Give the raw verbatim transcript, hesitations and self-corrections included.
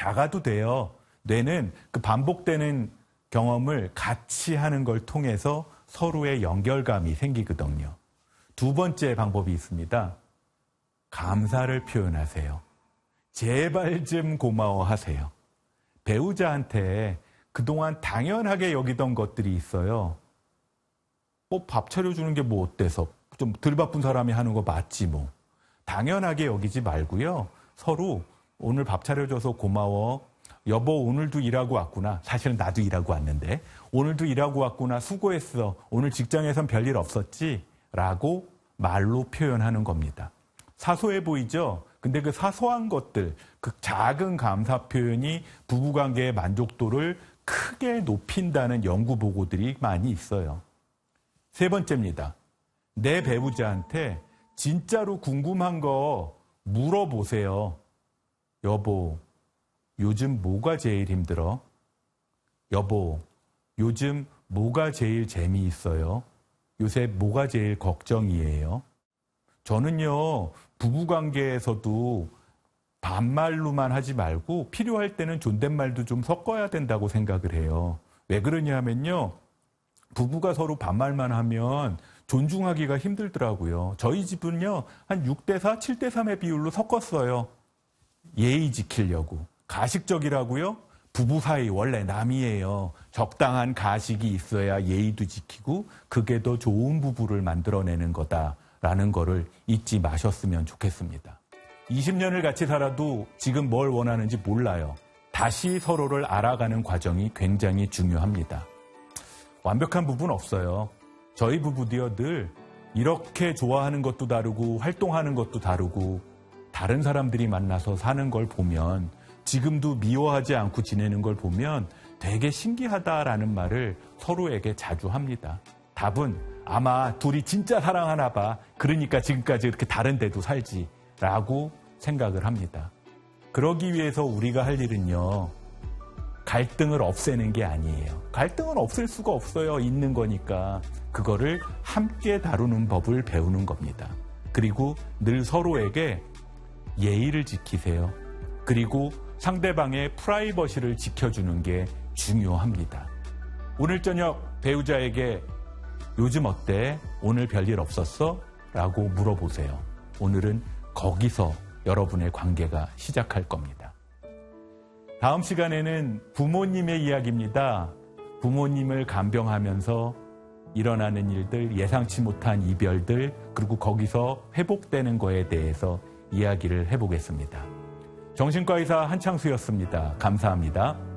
작아도 돼요. 뇌는 그 반복되는 경험을 같이 하는 걸 통해서 서로의 연결감이 생기거든요. 두 번째 방법이 있습니다. 감사를 표현하세요. 제발 좀 고마워하세요. 배우자한테 그동안 당연하게 여기던 것들이 있어요. 뭐 밥 차려주는 게 뭐 어때서? 좀 덜 바쁜 사람이 하는 거 맞지 뭐. 당연하게 여기지 말고요. 서로 오늘 밥 차려줘서 고마워. 여보 오늘도 일하고 왔구나. 사실은 나도 일하고 왔는데. 오늘도 일하고 왔구나. 수고했어. 오늘 직장에선 별일 없었지? 라고 말로 표현하는 겁니다. 사소해 보이죠? 근데 그 사소한 것들, 그 작은 감사 표현이 부부관계의 만족도를 크게 높인다는 연구 보고들이 많이 있어요. 세 번째입니다. 내 배우자한테 진짜로 궁금한 거 물어보세요. 여보, 요즘 뭐가 제일 힘들어? 여보, 요즘 뭐가 제일 재미있어요? 요새 뭐가 제일 걱정이에요? 저는요, 부부관계에서도 반말로만 하지 말고 필요할 때는 존댓말도 좀 섞어야 된다고 생각을 해요. 왜 그러냐 하면요, 부부가 서로 반말만 하면 존중하기가 힘들더라고요. 저희 집은요, 한 육 대 사, 칠 대 삼의 비율로 섞었어요. 예의 지키려고. 가식적이라고요? 부부 사이 원래 남이에요. 적당한 가식이 있어야 예의도 지키고 그게 더 좋은 부부를 만들어내는 거다라는 거를 잊지 마셨으면 좋겠습니다. 이십 년을 같이 살아도 지금 뭘 원하는지 몰라요. 다시 서로를 알아가는 과정이 굉장히 중요합니다. 완벽한 부부는 없어요. 저희 부부도요, 늘 이렇게 좋아하는 것도 다르고 활동하는 것도 다르고 다른 사람들이 만나서 사는 걸 보면 지금도 미워하지 않고 지내는 걸 보면 되게 신기하다라는 말을 서로에게 자주 합니다. 답은 아마 둘이 진짜 사랑하나 봐. 그러니까 지금까지 이렇게 다른데도 살지 라고 생각을 합니다. 그러기 위해서 우리가 할 일은요, 갈등을 없애는 게 아니에요. 갈등은 없앨 수가 없어요. 있는 거니까. 그거를 함께 다루는 법을 배우는 겁니다. 그리고 늘 서로에게 예의를 지키세요. 그리고 상대방의 프라이버시를 지켜주는 게 중요합니다. 오늘 저녁 배우자에게 요즘 어때? 오늘 별일 없었어? 라고 물어보세요. 오늘은 거기서 여러분의 관계가 시작할 겁니다. 다음 시간에는 부모님의 이야기입니다. 부모님을 간병하면서 일어나는 일들, 예상치 못한 이별들, 그리고 거기서 회복되는 거에 대해서 이야기를 해보겠습니다. 정신과 의사 한창수였습니다. 감사합니다.